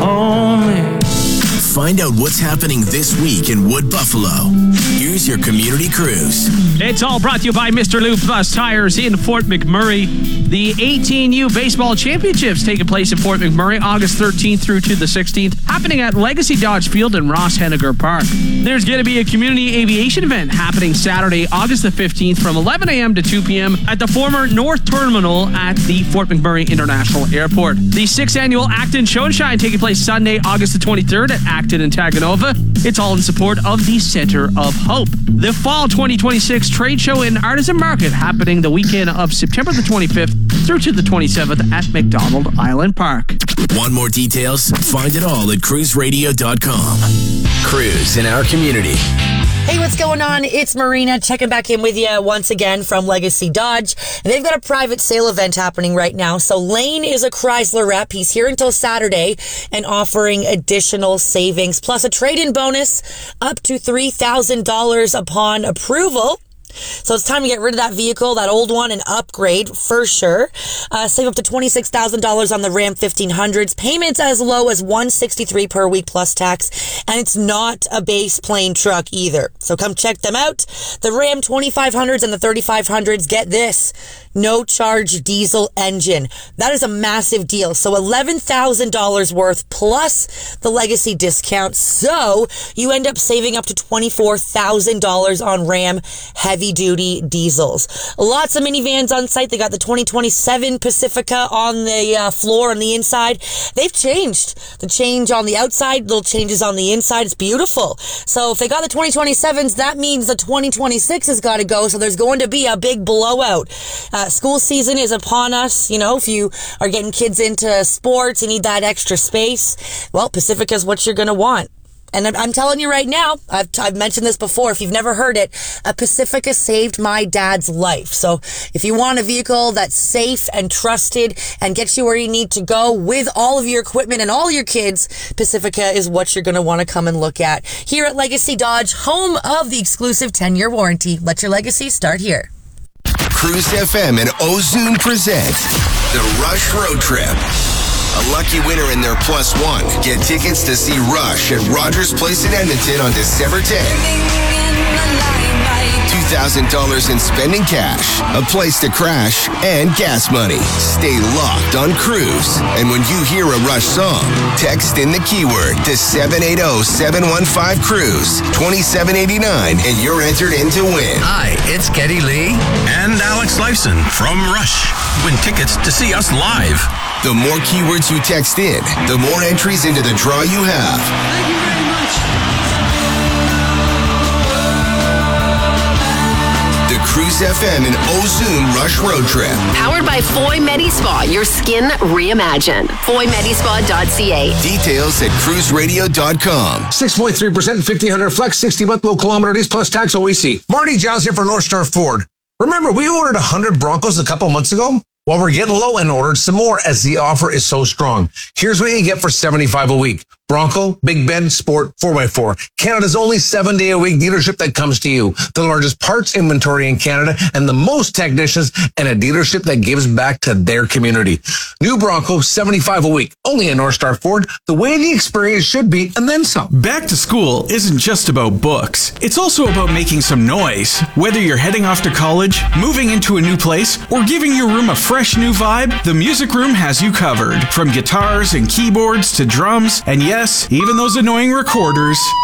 on me. Find out what's happening this week in Wood Buffalo. Here's your community cruise. It's all brought to you by Mr. Lube Plus Tires in Fort McMurray. The 18U Baseball Championships taking place in Fort McMurray August 13th through to the 16th, happening at Legacy Dodge Field in Ross Henniger Park. There's going to be a community aviation event happening Saturday, August the 15th from 11 a.m. to 2 p.m. at the former North Terminal at the Fort McMurray International Airport. The 6th annual Acton Show and Shine taking place Sunday, August the 23rd at Acton and Taganova. It's all in support of the Center of Hope. The Fall 2026 Trade Show and Artisan Market happening the weekend of September the 25th through to the 27th at McDonald Island Park. Want more details? Find it all at cruiseradio.com. Cruise in our community. Hey, what's going on? It's Marina checking back in with you once again from Legacy Dodge. And they've got a private sale event happening right now. So Lane is a Chrysler rep. He's here until Saturday and offering additional savings plus a trade-in bonus up to $3,000 upon approval. So it's time to get rid of that vehicle, that old one, and upgrade for sure. Save up to $26,000 on the Ram 1500s. Payments as low as $163 per week plus tax. And it's not a base plane truck either. So come check them out. The Ram 2500s and the 3500s, get this, no charge diesel engine. That is a massive deal. So $11,000 worth plus the legacy discount. So you end up saving up to $24,000 on Ram heavy duty diesels. Lots of minivans on site. They got the 2027 Pacifica on the floor on the inside. They've changed. The change on the outside, little changes on the inside. It's beautiful. So if they got the 2027s, that means the 2026 has got to go. So there's going to be a big blowout. School season is upon us. You know, if you are getting kids into sports, you need that extra space. Well, Pacifica's what you're going to want. And I'm telling you right now, I've mentioned this before, if you've never heard it, a Pacifica saved my dad's life. So if you want a vehicle that's safe and trusted and gets you where you need to go with all of your equipment and all your kids, Pacifica is what you're going to want to come and look at. Here at Legacy Dodge, home of the exclusive 10-year warranty. Let your legacy start here. Cruise FM and Ozune present the Rush Road Trip. A lucky winner in their +1. Get tickets to see Rush at Rogers Place in Edmonton on December 10th. $2,000 in spending cash, a place to crash, and gas money. Stay locked on Cruise. And when you hear a Rush song, text in the keyword to 780-715-CRUISE, $27.89, and you're entered in to win. Hi, it's Geddy Lee and Alex Lifeson from Rush. Win tickets to see us live. The more keywords you text in, the more entries into the draw you have. Thank you very much. The Cruise FM and Ozune Rush Road Trip. Powered by Foy Medi-Spa, your skin reimagined. FoyMedispa.ca. Details at cruiseradio.com. 6.3% 1500 flex, 60-month low kilometer lease plus tax OEC. Marty Giles here for North Star Ford. Remember, we ordered 100 Broncos a couple months ago? Well, we're getting low and ordered some more as the offer is so strong. Here's what you get for $75 a week. Bronco, Big Ben, Sport, 4x4. Canada's only 7-day-a-week dealership that comes to you. The largest parts inventory in Canada and the most technicians and a dealership that gives back to their community. New Bronco, $75 a week. Only at North Star Ford. The way the experience should be, and then some. Back to school isn't just about books. It's also about making some noise. Whether you're heading off to college, moving into a new place, or giving your room a fresh new vibe, the Music Room has you covered. From guitars and keyboards to drums, and yes, even those annoying recorders.